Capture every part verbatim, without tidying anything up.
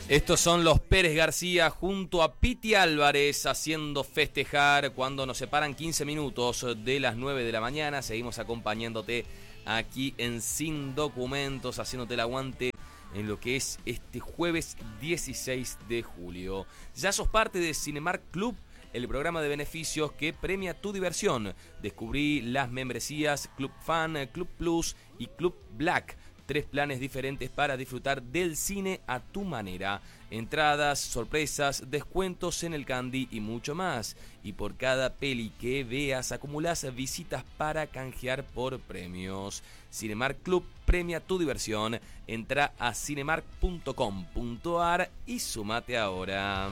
Estos son los Pérez García junto a Piti Álvarez haciendo festejar cuando nos separan quince minutos de las nueve de la mañana. Seguimos acompañándote aquí en Sin Documentos, haciéndote el aguante en lo que es este jueves dieciséis de julio. Ya sos parte de Cinemark Club, el programa de beneficios que premia tu diversión. Descubrí las membresías Club Fan, Club Plus y Club Black. Tres planes diferentes para disfrutar del cine a tu manera. Entradas, sorpresas, descuentos en el candy y mucho más. Y por cada peli que veas acumulás visitas para canjear por premios. Cinemark Club premia tu diversión. Entra a cinemark punto com punto a r y sumate ahora.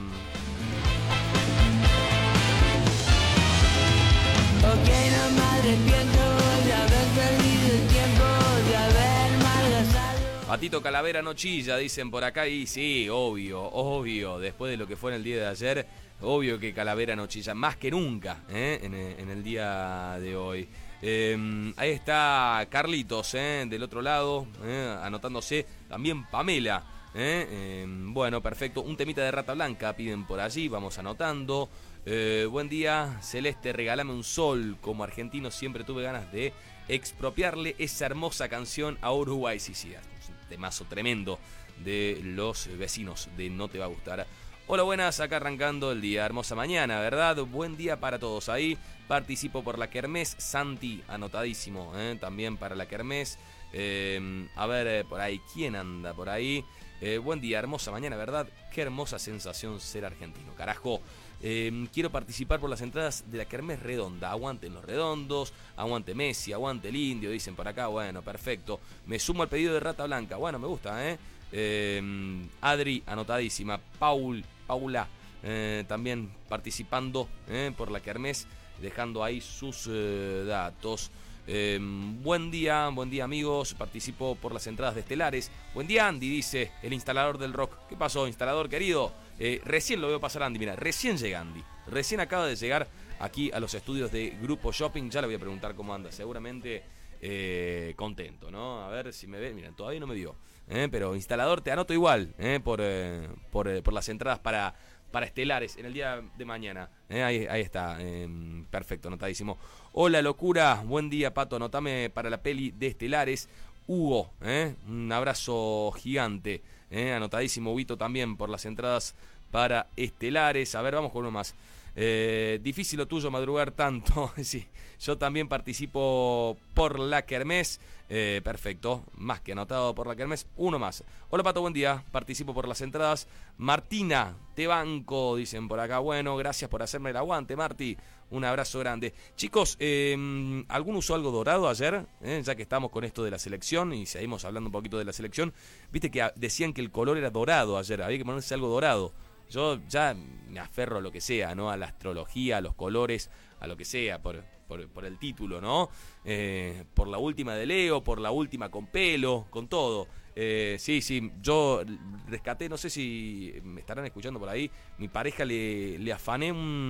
Ok, no me arrepiento de haber perdido el tiempo, de haber malgastado. Patito Calavera no chilla, dicen por acá, y sí, obvio, obvio, después de lo que fue en el día de ayer, obvio que Calavera no chilla, más que nunca, ¿eh? en, en el día de hoy. Eh, ahí está Carlitos, ¿eh? del otro lado, ¿eh? anotándose, también Pamela. ¿Eh? Eh, bueno, perfecto, un temita de Rata Blanca piden por allí, vamos anotando. Eh, buen día, Celeste, regálame un sol. Como argentino siempre tuve ganas de expropiarle esa hermosa canción a Uruguay. Sí, sí, es un temazo tremendo de los vecinos de No Te Va a Gustar. Hola, buenas, acá arrancando el día, hermosa mañana, ¿verdad? Buen día para todos ahí. Participo por la Kermés, Santi, anotadísimo, ¿eh? también para la Kermés. Eh, a ver, eh, por ahí, ¿quién anda por ahí? Eh, buen día, hermosa mañana, ¿verdad? Qué hermosa sensación ser argentino, carajo. Eh, quiero participar por las entradas de la Kermés Redonda. Aguanten los redondos, aguante Messi, aguante el indio, dicen por acá. Bueno, perfecto. Me sumo al pedido de Rata Blanca. Bueno, me gusta, ¿eh? eh Adri, anotadísima. Paul, Paula, eh, también participando eh, por la Kermés, dejando ahí sus eh, datos. Eh, buen día, buen día amigos, participo por las entradas de Estelares. Buen día Andy, dice el instalador del rock. ¿Qué pasó, instalador querido? Eh, recién lo veo pasar Andy, mira, recién llega Andy. Recién acaba de llegar aquí a los estudios de Grupo Shopping. Ya le voy a preguntar cómo anda, seguramente eh, contento, ¿no? A ver si me ve, miren, todavía no me dio eh, pero instalador, te anoto igual eh, por, eh, por, eh, por las entradas para... para Estelares en el día de mañana. ¿eh? Ahí, ahí está. Eh, perfecto, anotadísimo. Hola, locura. Buen día, Pato. Anotame para la peli de Estelares. Hugo, ¿eh? un abrazo gigante. ¿eh? Anotadísimo, Huguito, también por las entradas para Estelares. A ver, vamos con uno más. Eh, difícil lo tuyo madrugar tanto. Sí, yo también participo por la Kermés. Eh, perfecto, más que anotado por la Kermés. Uno más. Hola Pato, buen día. Participo por las entradas. Martina, te banco, dicen por acá. Bueno, gracias por hacerme el aguante, Marti. Un abrazo grande. Chicos, eh, ¿alguno usó algo dorado ayer? Eh, ya que estamos con esto de la selección y seguimos hablando un poquito de la selección. Viste que decían que el color era dorado ayer. Había que ponerse algo dorado. Yo ya me aferro a lo que sea, ¿no? A la astrología, a los colores, a lo que sea, por, por, por el título, ¿no? Eh, por la última de Leo, por la última con pelo, con todo. Eh, sí, sí, yo rescaté, no sé si me estarán escuchando por ahí, mi pareja le, le afané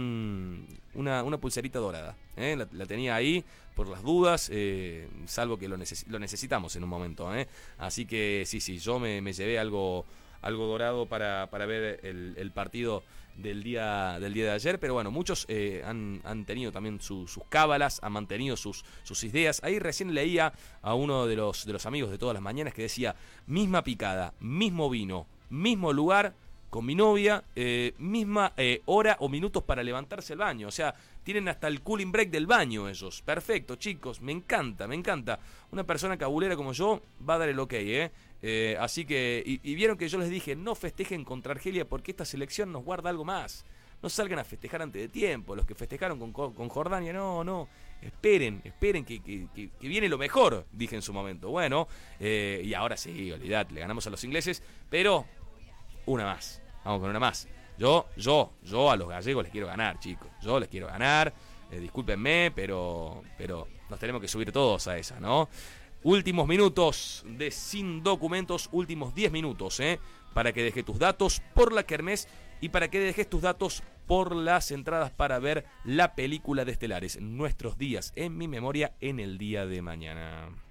un, una, una pulserita dorada. ¿eh? La, la tenía ahí por las dudas, eh, salvo que lo, neces- lo necesitamos en un momento. ¿eh? Así que sí, sí, yo me, me llevé algo... algo dorado para, para ver el, el partido del día del día de ayer, pero bueno, muchos eh, han, han tenido también su, sus cábalas, han mantenido sus, sus ideas. Ahí recién leía a uno de los, de los amigos de todas las mañanas que decía, misma picada, mismo vino, mismo lugar, con mi novia, eh, misma eh, hora o minutos para levantarse el baño, o sea, tienen hasta el cooling break del baño ellos. Perfecto, chicos, me encanta, me encanta. Una persona cabulera como yo va a dar el ok, ¿eh? Eh, así que, y, y vieron que yo les dije, no festejen contra Argelia porque esta selección nos guarda algo más. No salgan a festejar antes de tiempo. Los que festejaron con, con Jordania, no, no. Esperen, esperen que, que, que, que viene lo mejor, dije en su momento. Bueno, eh, y ahora sí, olvidad, le ganamos a los ingleses, pero una más. Vamos con una más. Yo, yo, yo a los gallegos les quiero ganar, chicos. Yo les quiero ganar. Eh, discúlpenme, pero, pero nos tenemos que subir todos a esa, ¿no? Últimos minutos de Sin Documentos, últimos diez minutos, ¿eh? Para que dejes tus datos por la Kermés y para que dejes tus datos por las entradas para ver la película de Estelares. Nuestros días en mi memoria en el día de mañana.